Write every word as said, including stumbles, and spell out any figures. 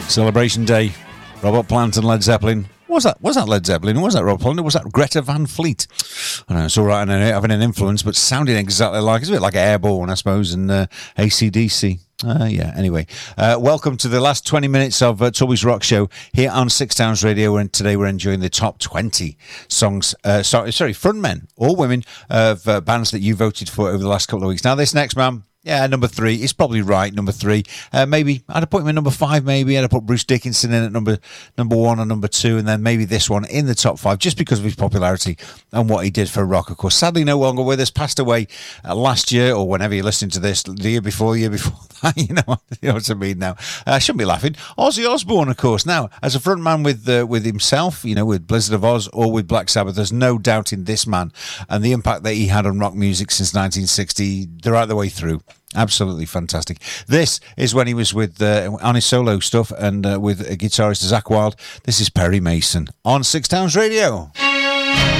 Celebration Day, Robert Plant and Led Zeppelin. Was that was that Led Zeppelin? Or was that Robert Plant? Or was that Greta Van Fleet? I know, it's all right having an influence, but sounding exactly like, it's a bit like Airborne, I suppose, and uh, A C D C. Uh, yeah, anyway. Uh, welcome to the last twenty minutes of uh, Toby's Rock Show here on Six Towns Radio, and today we're enjoying the top twenty songs, uh, sorry, sorry, frontmen, or women, of uh, bands that you voted for over the last couple of weeks. Now, this next man, yeah, number three. It's probably right, number three. Uh, maybe I'd have put him in number five. Maybe I'd have put Bruce Dickinson in at number number one or number two, and then maybe this one in the top five, just because of his popularity and what he did for rock. Of course, sadly, no longer with us. Passed away uh, last year, or whenever you're listening to this, the year before, year before that. You know, you know what I mean. Now, I uh, shouldn't be laughing. Ozzy Osbourne, of course. Now, as a frontman with uh, with himself, you know, with Blizzard of Oz or with Black Sabbath, there's no doubt in this man and the impact that he had on rock music since nineteen sixty. They're right the way through. Absolutely fantastic. This is when he was with uh, on his solo stuff and uh, with uh, guitarist Zakk Wylde. This is Perry Mason on Six Towns Radio.